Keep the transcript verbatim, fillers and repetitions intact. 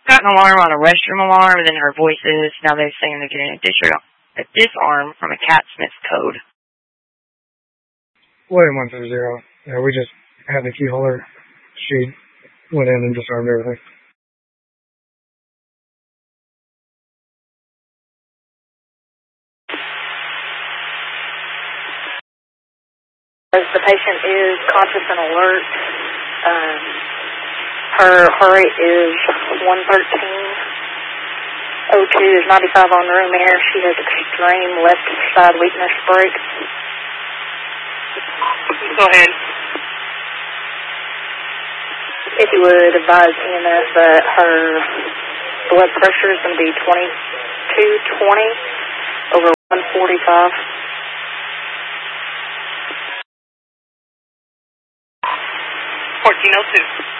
got an alarm on a restroom alarm, and then her voices. Now they're saying they're getting a, disar- a disarm from a Cat Smith code. William one three zero. Yeah, we just had the key holder. She went in and disarmed everything. As the patient is conscious and alert, um, her heart rate is one thirteen oh two, is ninety-five on room air. She has extreme left side weakness break. Go ahead. If you would advise E M S that her blood pressure is going to be twenty-two twenty over one forty-five. fourteen oh two.